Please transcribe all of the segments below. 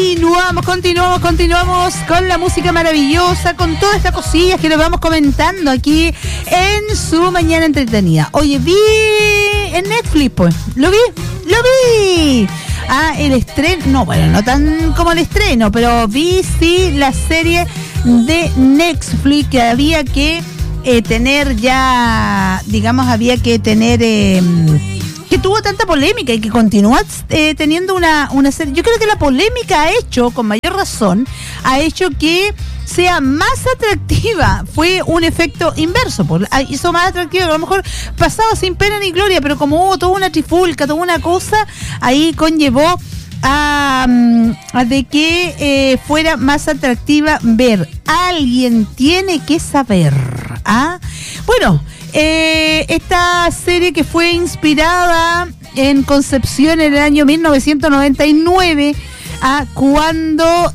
Continuamos con la música maravillosa, con todas estas cosillas que nos vamos comentando aquí en su mañana entretenida. Oye, vi en Netflix, pues, lo vi. El estreno, no, bueno, no tan como el estreno, pero vi sí la serie de Netflix que había que tener ya, digamos, había que tener... que tuvo tanta polémica y que continúa teniendo una serie. Yo creo que la polémica ha hecho, con mayor razón, ha hecho que sea más atractiva. Fue un efecto inverso, hizo más atractiva, a lo mejor pasaba sin pena ni gloria, pero como hubo toda una trifulca, toda una cosa, ahí conllevó a de que fuera más atractiva ver. Alguien tiene que saber. Bueno, esta serie que fue inspirada en Concepción en el año 1999, cuando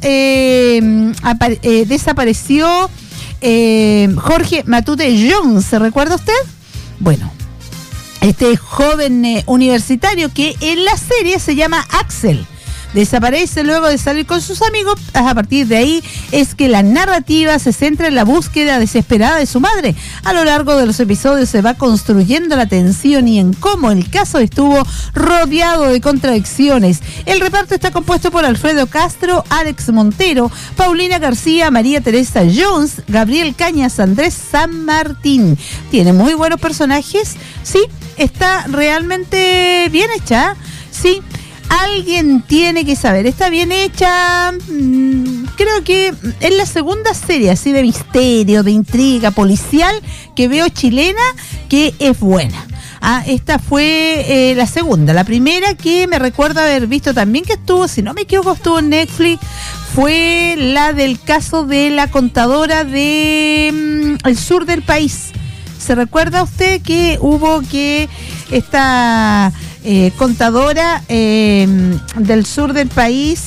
desapareció Jorge Matute Jones. ¿Se recuerda usted? Bueno, este joven universitario que en la serie se llama Axel desaparece luego de salir con sus amigos. A partir de ahí es que la narrativa se centra en la búsqueda desesperada de su madre. A lo largo de los episodios se va construyendo la tensión y en cómo el caso estuvo rodeado de contradicciones. El reparto está compuesto por Alfredo Castro, Alex Montero, Paulina García, María Teresa Jones, Gabriel Cañas, Andrés San Martín. Tiene muy buenos personajes, sí, está realmente bien hecha, sí. Alguien tiene que saber, está bien hecha. Creo que es la segunda serie así de misterio, de intriga policial que veo chilena que es buena. Esta fue la segunda. La primera que me recuerdo haber visto también que estuvo, si no me equivoco, estuvo en Netflix, fue la del caso de la contadora de el sur del país. ¿Se recuerda usted que hubo que esta contadora del sur del país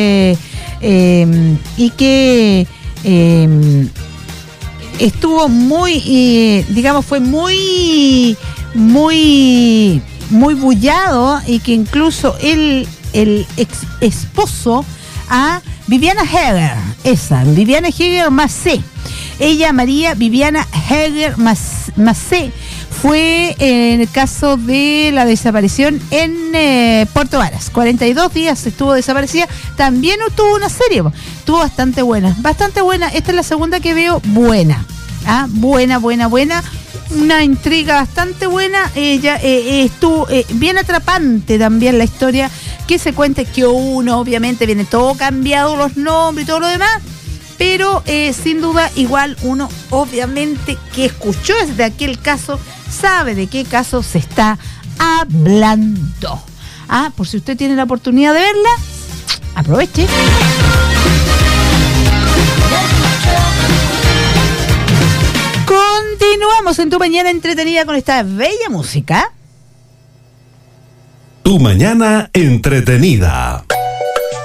y que estuvo muy, digamos, fue muy bullado, y que incluso el ex esposo a Viviana Heger Macé, ella, María Viviana Heger Macé, fue en el caso de la desaparición en Puerto Varas. 42 días estuvo desaparecida. También tuvo una serie, estuvo bastante buena. Esta es la segunda que veo buena. Buena. Una intriga bastante buena. Ella estuvo bien atrapante también la historia que se cuenta, que uno obviamente viene todo cambiado, los nombres y todo lo demás. Pero sin duda igual uno obviamente que escuchó desde aquel caso sabe de qué caso se está hablando. Por si usted tiene la oportunidad de verla, aproveche. Continuamos en Tu Mañana Entretenida con esta bella música. Tu Mañana Entretenida.